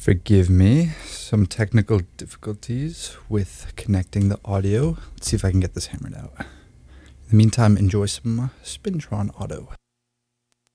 Forgive me, some technical difficulties with connecting the audio. Let's see if I can get this hammered out. In the meantime, enjoy some Spintron Auto.